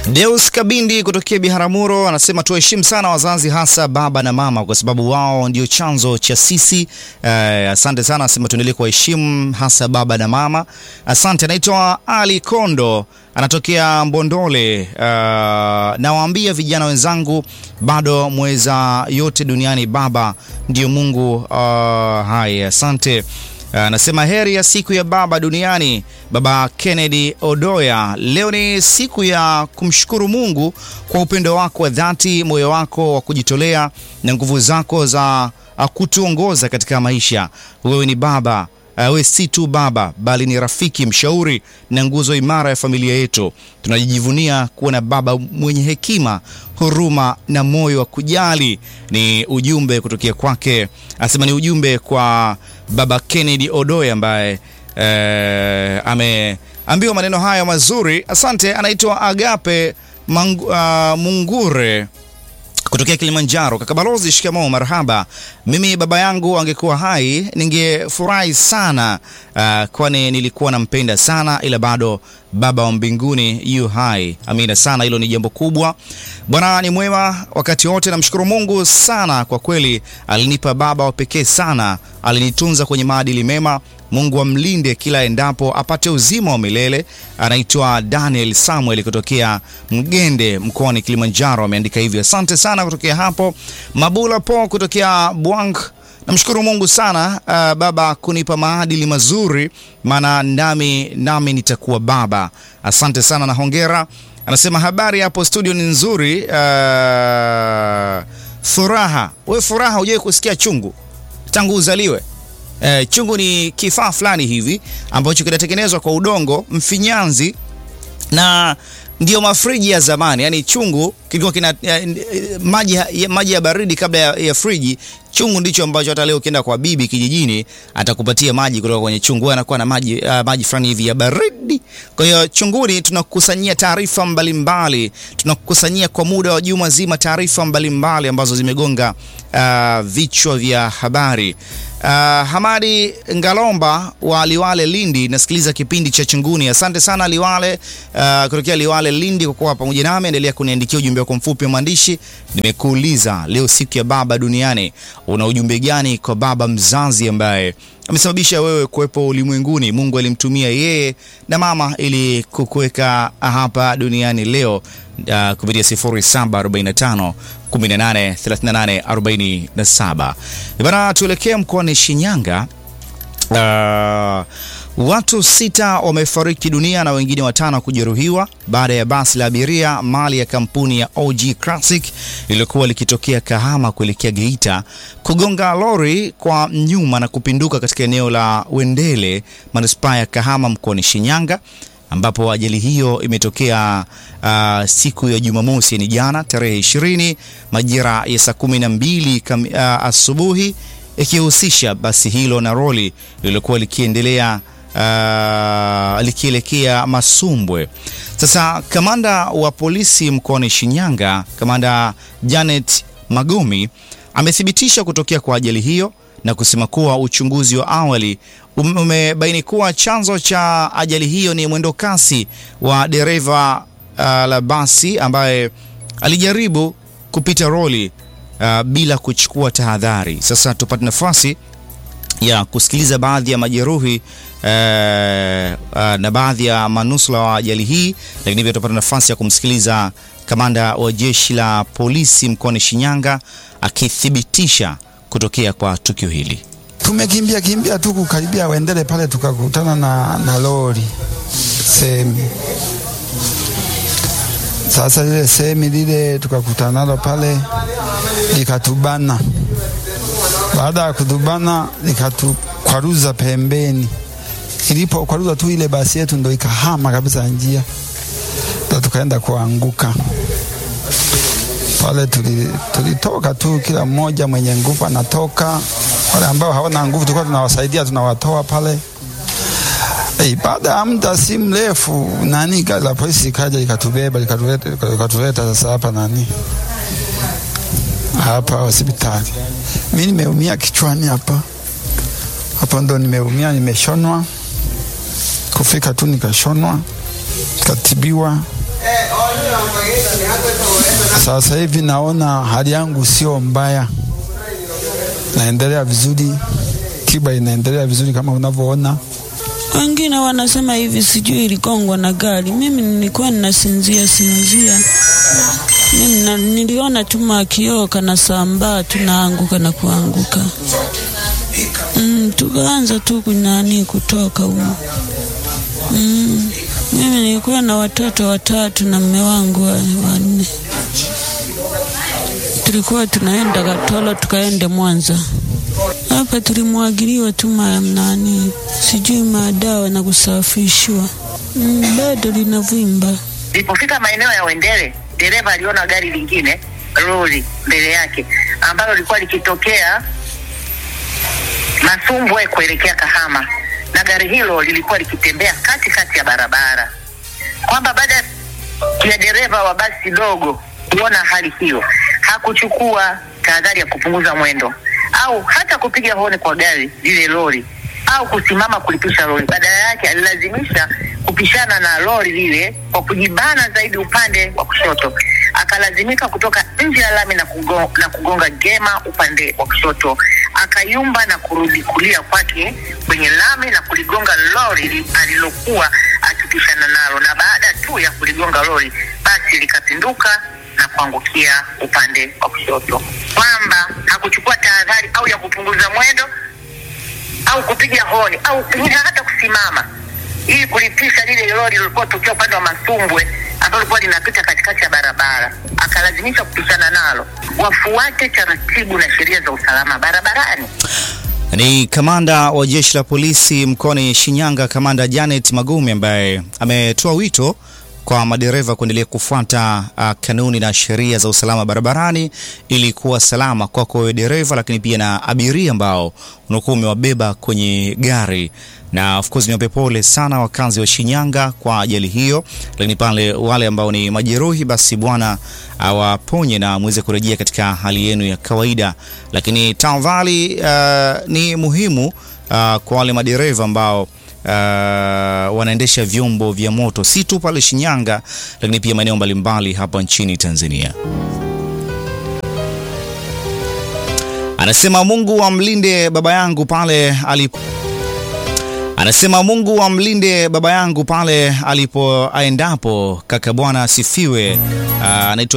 Deus Kabindi kutokea Biharamulo anasema tuheshimu sana wazazi, hasa baba na mama, kwa sababu wao ndio chanzo cha sisi. Asante sana, anasema tuendelee kuheshimu hasa baba na mama. Asante. Anaitwa Ali Kondo, anatokea Mbondole. Nawaambia vijana wenzangu, bado mweza yote duniani baba ndio Mungu. Haya, asante. Anasema heri ya siku ya baba duniani, Baba Kennedy Odoya. Leo ni siku ya kumshukuru Mungu kwa upendo wako wa dhati, moyo wako wa kujitolea na nguvu zako za kutuongoza katika maisha. Wewe ni baba, wewe si tu baba bali ni rafiki, mshauri na nguzo imara ya familia yetu. Tunajivunia kuwa na baba mwenye hekima, huruma na moyo wa kujali. Ni ujumbe kutokea kwake, asema ni ujumbe kwa Baba Kennedy Odoya ambaye ameambiwa maneno haya mazuri. Asante. Anaitwa Agape Mungure kutokea Kilimanjaro. Kaka Balozi, shikamoo, marhaba. Mimi baba yangu angekuwa hai ningefurahi sana, kwani nilikuwa nampenda sana, ila bado baba wa mbinguni yu hai. Amina sana, hilo ni jambo kubwa. Bwana ni mwema wakati wote, namshukuru Mungu sana kwa kweli, alinipa baba wa pekee sana, alinitunza kwenye maadili mema. Mungu amlinde kila endapo, apate uzima wa milele. Anaitwa Daniel Samuel kutokea Mgende mkoani Kilimanjaro, ameandika hivyo. Asante sana kutokea hapo. Mabula Po kutokea Bwang, namshukuru Mungu sana baba kunipa maadili mazuri, maana nami nitakuwa baba. Asante sana na hongera. Anasema habari hapo studio ni nzuri. Furaha, wewe Furaha, hujai kusikia chungu tangu uzaliwe? Chungu ni kifaa fulani hivi ambacho kinatengenezwa kwa udongo mfinyanzi, na ndio mafriji ya zamani. Yani chungu kilikuwa kina maji ya baridi kabla ya friji. Chungu ndicho ambacho hata leo ukienda kwa bibi kijijini atakupatia maji kutoka kwenye chungu, anakuwa na maji fulani hivi ya baridi. Kwa hiyo chunguni tunakusanyia taarifa mbalimbali, tunakusanyia kwa muda wa juma zima taarifa mbalimbali ambazo zimegonga vichwa vya habari. Hamadi Ngalomba wa Liwale Lindi, nasikiliza kipindi cha Chunguni. Asante sana Liwale, kutokea Liwale Lindi kwa kuwa pamoja nami. Endelea kuniandikia ujumbe wako mfupi wa maandishi. Nimekuuliza leo siku ya baba duniani, una ujumbe gani kwa baba mzazi ambaye amesababisha wewe kuwepo ulimwenguni? Mungu alimtumia yeye na mama ili kukuweka hapa duniani leo, kupitia 0745 18 38 47. Bana, tuelekea mkoani Shinyanga. Watu 6 wamefariki dunia na wengine 5 kujeruhiwa baada ya basi la abiria mali ya kampuni ya OG Classic lililokuwa likitokea Kahama kuelekea Geita kugonga lori kwa nyuma na kupinduka katika eneo la Wendele, manispaa ya Kahama mkoani Shinyanga, ambapo ajali hiyo imetokea siku ya Jumamosi ni jana tarehe 20 majira ya saa 12 asubuhi, ikihusisha basi hilo na roli lililokuwa likielekea Masumbwe. Sasa kamanda wa polisi mkoani Shinyanga, Kamanda Janet Magomi, amethibitisha kutokea kwa ajali hiyo na kusema kuwa uchunguzi wa awali umebaini kuwa chanzo cha ajali hiyo ni mwendo kasi wa dereva la basi ambaye alijaribu kupita roli bila kuchukua tahadhari. Sasa tupate nafasi ya kusikiliza baadhi ya majeruhi na baadhi ya manusura wa ajali hii, lakini pia tupate nafasi ya kumsikiliza kamanda wa jeshi la polisi mkoani Shinyanga akithibitisha kutokea kwa tukio hili. Tumekimbia tu kukaribia Wendele pale, tukakutana na lori semi. Sasa lile semi lile tukakutana nalo pale, likatubana. Baada ya kutubana likatukwaruza pembeni. Ilipo kwaruza tu ile basi yetu ndo ikahama kabisa njia, ndo tukaenda kuanguka pale. Tulitoka tu, kila mmoja mwenye nguvu anatoka, wale ambao hawana nguvu tulikuwa tunawasaidia, tunawatoa pale. Baada ya muda si mrefu gari la polisi ikaja ikatubeba ikatuleta sasa hapa hospitali. Mimi nimeumia kichwani hapa ndo nimeumia, nimeshonwa. Kufika tu nikashonwa, nikatibiwa, Sasa hivi naona hali yangu sio mbaya, naendelea vizuri, tiba inaendelea vizuri kama unavyoona. Wengine wanasema hivi sijui iligongwa na gari. Mimi nilikuwa ninasinzia. Mimi niliona tu makioo kana sambaa tunaanguka na kuanguka. Tukaanza tu kutoka huko. Mimi nilikuwa na watoto 3 na mume wangu 4. Tulikuwa tunaenda Katoro tukaende Mwanza. Hapa tulimwagiliwa tu sijui madawa na kusafishwa. Bado linavimba. Ilipofika maeneo ya Wendele, dereva aliona gari lingine, lori mbele yake, ambalo lilikuwa likitokea Masumbwe kuelekea Kahama, na gari hilo lilikuwa likitembea katikati ya barabara. Kwamba baada ya dereva wa basi dogo kuona hali hiyo, hakuchukua tahadhari ya kupunguza mwendo au hata kupiga honi kwa gari lile lori au kusimama kulipisha lori. Badala yake alilazimisha kupishana na lori lile kwa kujibana zaidi upande wa kushoto. Akalazimika kutoka nje ya lami na kugonga gema upande wa kushoto. Akayumba na kurudi kulia kwake kwenye lami na kuligonga lori alilokuwa akipishana nalo, na baada tu ya kuligonga lori basi likapinduka na kuangukia upande wa kushoto. Kwamba hakuchukua tahadhari au ya kupunguza mwendo au kupiga honi au hata kusimama ili kulipisha lile lori lilikuwa tokea upande wa Masumbwe ambalo lilikuwa linapita katikati ya barabara. Akalazimisha kupishana nalo. Wafuate taratibu na sheria za usalama barabarani. Ni kamanda wa jeshi la polisi mkoani Shinyanga, Kamanda Janet Magumi, ambaye ametoa wito kwa madereva kuendelea kufuata kanuni na sheria za usalama barabarani ili kuwa salama kwako wewe dereva, lakini pia na abiria ambao unakuwa umewabeba kwenye gari. Na of course niwape pole sana wakazi wa Shinyanga kwa ajali hiyo, lakini pale wale ambao ni majeruhi basi Bwana awaponye na muweze kurejea katika hali yenu ya kawaida. Lakini tafadhali ni muhimu kwa wale madereva ambao wanaendesha vyombo vya moto si tu pale Shinyanga, lakini pia maeneo mbalimbali hapa nchini Tanzania. Anasema Mungu amlinde baba yangu pale alipo. Anasema Mungu amlinde baba yangu pale alipo aendapo. Kaka Bwana asifiwe. Anaitwa